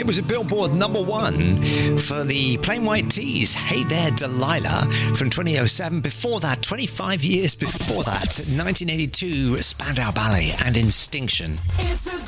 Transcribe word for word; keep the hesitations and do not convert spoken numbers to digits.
It was a Billboard number one for the Plain White T's Hey There Delilah from twenty oh seven. Before that, twenty-five years before that, nineteen eighty-two, Spandau Ballet and Instinction. It's a